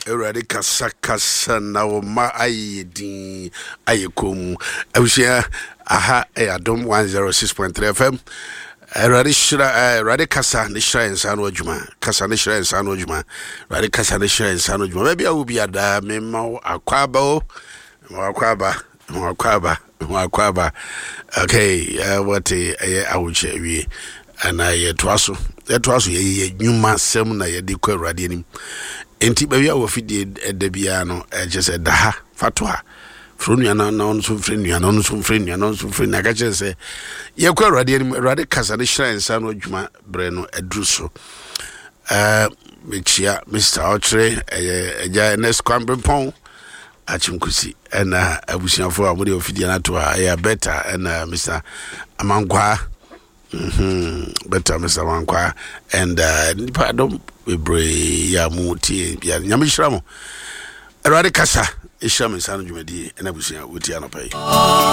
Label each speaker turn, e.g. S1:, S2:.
S1: Erade kasa na wo ma ayedin ayekom. Abusia aha Adom 106.3 FM. Erade kasa ne shira ensa no adwuma. Kasa ne shira ensa no adwuma. Erade kasa ne shira ensa no adwuma. Ba bia wo bia da me ma akwaba o. Akwaba. Okay, what awuche wi ana yetwaso ye nyuma sem na ye de kwa Erade anim. Enti ba bia wo fidie da bia no je da ha fatwa fronu ana na on so frenu ana on so frenu na ka che se ye kwa Erade anim Erade kasa ne shira ensa no adwuma bre no adruso mechia Mr. Ochre eja next kwambempon achimkusi ena abusiafo amode ofidie na to ya better ena Mr. Amankwa better Mr. Amankwa and pardon we bray ya muti ya nyamishiramo Erade kasa isham insano dwumadi ena abusia wuti anopai